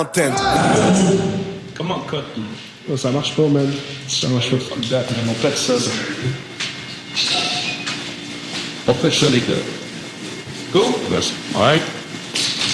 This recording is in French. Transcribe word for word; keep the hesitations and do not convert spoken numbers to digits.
Antenne. Comment cut? Oh, ça marche pas, man. Ça marche pas. Fuck that, man. On fait ça. On fait ça, les gars. Cool? All right.